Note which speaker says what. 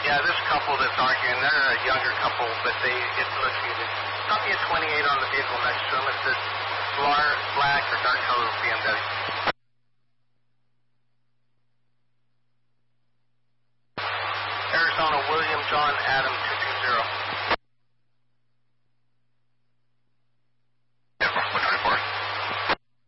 Speaker 1: Yeah, this couple that's arguing, they're a younger couple, but it's listed. Something at 28 on the vehicle next to them. It says black or dark color BMW. Arizona William John Adam 220.